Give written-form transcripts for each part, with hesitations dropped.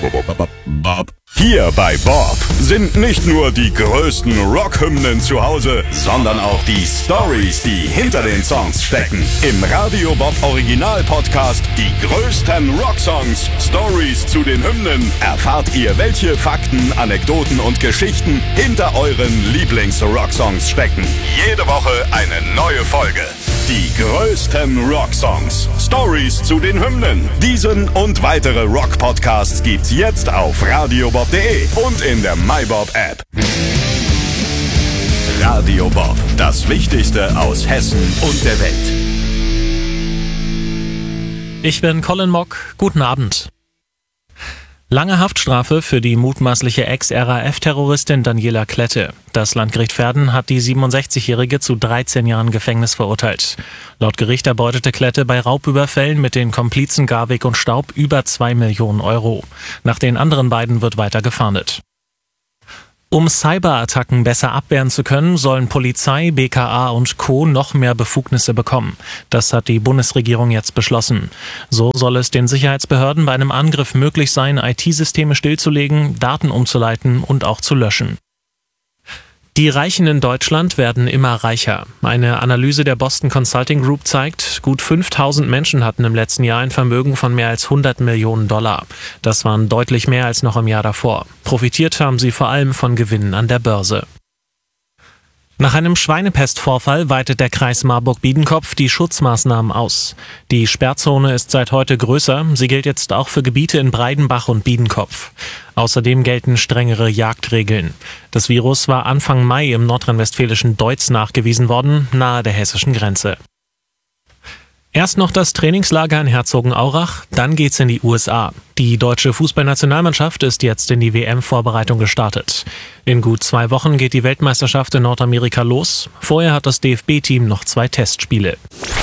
Hier bei Bob sind nicht nur die größten Rockhymnen zu Hause, sondern auch die Stories, die hinter den Songs stecken. Im Radio Bob Original Podcast Die größten Rocksongs, Stories zu den Hymnen, erfahrt ihr, welche Fakten, Anekdoten und Geschichten hinter euren Lieblings-Rocksongs stecken. Jede Woche eine neue Folge. Die größten Rocksongs, Stories zu den Hymnen. Diesen und weitere Rock-Podcasts gibt's jetzt auf radiobob.de und in der MyBob-App. Radio Bob, das Wichtigste aus Hessen und der Welt. Ich bin Colin Mock. Guten Abend. Lange Haftstrafe für die mutmaßliche Ex-RAF-Terroristin Daniela Klette. Das Landgericht Verden hat die 67-Jährige zu 13 Jahren Gefängnis verurteilt. Laut Gericht erbeutete Klette bei Raubüberfällen mit den Komplizen Garwig und Staub über 2 Millionen Euro. Nach den anderen beiden wird weiter gefahndet. Um Cyberattacken besser abwehren zu können, sollen Polizei, BKA und Co. noch mehr Befugnisse bekommen. Das hat die Bundesregierung jetzt beschlossen. So soll es den Sicherheitsbehörden bei einem Angriff möglich sein, IT-Systeme stillzulegen, Daten umzuleiten und auch zu löschen. Die Reichen in Deutschland werden immer reicher. Eine Analyse der Boston Consulting Group zeigt, gut 5000 Menschen hatten im letzten Jahr ein Vermögen von mehr als 100 Millionen $. Das waren deutlich mehr als noch im Jahr davor. Profitiert haben sie vor allem von Gewinnen an der Börse. Nach einem Schweinepestvorfall weitet der Kreis Marburg-Biedenkopf die Schutzmaßnahmen aus. Die Sperrzone ist seit heute größer. Sie gilt jetzt auch für Gebiete in Breidenbach und Biedenkopf. Außerdem gelten strengere Jagdregeln. Das Virus war Anfang Mai im nordrhein-westfälischen Deutz nachgewiesen worden, nahe der hessischen Grenze. Erst noch das Trainingslager in Herzogenaurach, dann geht's in die USA. Die deutsche Fußballnationalmannschaft ist jetzt in die WM-Vorbereitung gestartet. In gut 2 Wochen geht die Weltmeisterschaft in Nordamerika los. Vorher hat das DFB-Team noch 2 Testspiele.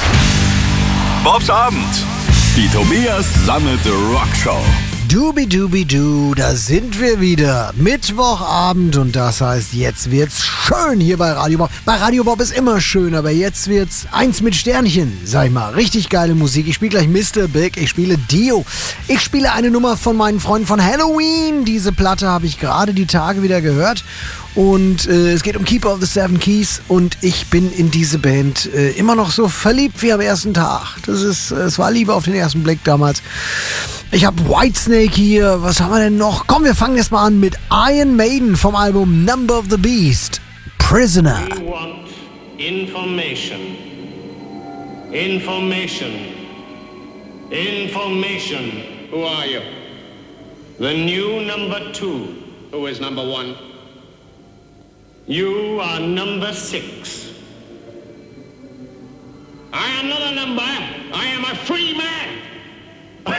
Bobs Abend. Die Tobias Sammelte Rockshow. Dubi-Dubi-Du, da sind wir wieder. Mittwochabend und das heißt, jetzt wird's schön hier bei Radio Bob. Bei Radio Bob ist immer schön, aber jetzt wird's 1 mit Sternchen, sag ich mal. Richtig geile Musik. Ich spiele gleich Mr. Big, ich spiele Dio. Ich spiele eine Nummer von meinen Freunden von Halloween. Diese Platte habe ich gerade die Tage wieder gehört. Und es geht um Keeper of the Seven Keys und ich bin in diese Band immer noch so verliebt wie am ersten Tag. Es war Liebe auf den ersten Blick damals. Ich habe Whitesnake hier, was haben wir denn noch? Komm, wir fangen jetzt mal an mit Iron Maiden vom Album Number of the Beast, Prisoner. We want information. Information. Information. Who are you? The new number 2. Who is number 1? You are number 6. I am not a number. I am a free man.